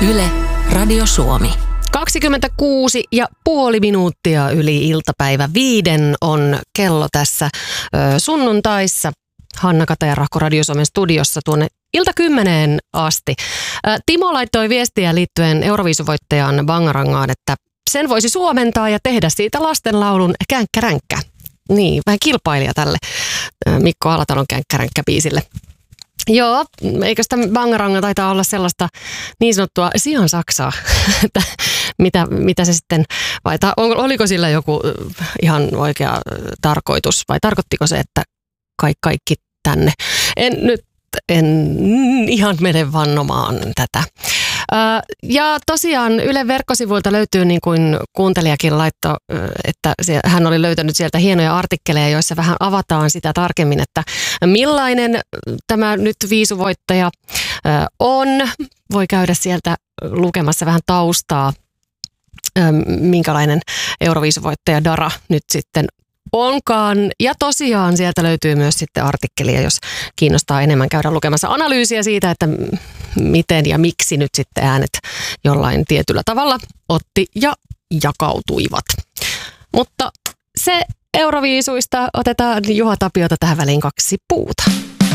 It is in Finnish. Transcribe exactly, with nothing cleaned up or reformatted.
Yle, Radio Suomi. kaksikymmentäkuusi ja puoli minuuttia yli iltapäivä viiden on kello tässä ö, sunnuntaissa. Hanna Kataja-Rahko Radio Suomen studiossa tuonne ilta kymmeneen asti. Ö, Timo laittoi viestiä liittyen Euroviisuvoittajan Bangarangaan, että sen voisi suomentaa ja tehdä siitä lastenlaulun Känkkäränkkä. Niin, vähän kilpailija tälle ö, Mikko Alatalon Känkkäränkkä-biisille. Joo, eikö sitä Bangaranga taitaa olla sellaista niin sanottua sian saksaa, että mitä, mitä se sitten, vai ta, oliko sillä joku ihan oikea tarkoitus, vai tarkoittiko se, että kaikki, kaikki tänne? En nyt, en ihan mene vannomaan tätä. Ja tosiaan Ylen verkkosivuilta löytyy, niin kuin kuuntelijakin laittoi, että hän oli löytänyt sieltä hienoja artikkeleja, joissa vähän avataan sitä tarkemmin, että millainen tämä nyt viisuvoittaja on. Voi käydä sieltä lukemassa vähän taustaa, minkälainen Euroviisuvoittaja Dara nyt sitten onkaan. Ja tosiaan sieltä löytyy myös sitten artikkelia, jos kiinnostaa enemmän käydä lukemassa analyysiä siitä, että miten ja miksi nyt sitten äänet jollain tietyllä tavalla otti ja jakautuivat. Mutta se Euroviisuista, otetaan Juha Tapiota tähän väliin kaksi puuta.